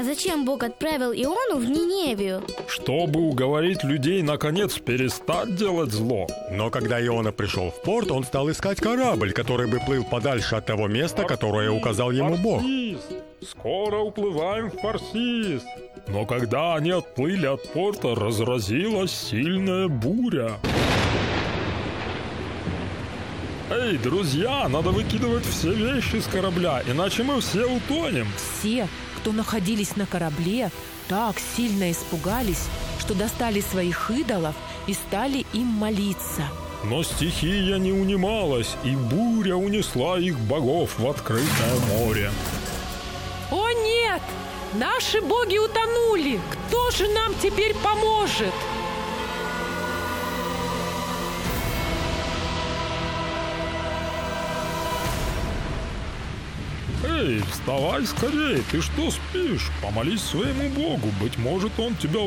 А зачем Бог отправил Иону в Ниневию? Чтобы уговорить людей наконец перестать делать зло. Но когда Иона пришел в порт, он стал искать корабль, который бы плыл подальше от того места, которое указал ему Бог. Скоро уплываем в Фарсис. Но когда они отплыли от порта, разразилась сильная буря. Эй, друзья, надо выкидывать все вещи с корабля, иначе мы все утонем. Все, кто находились на корабле, так сильно испугались, что достали своих идолов и стали им молиться. Но стихия не унималась, и буря унесла их богов в открытое море. О нет! Наши боги утонули! Кто же нам теперь поможет? Эй, вставай скорее, ты что спишь? Помолись своему богу, быть может, он тебя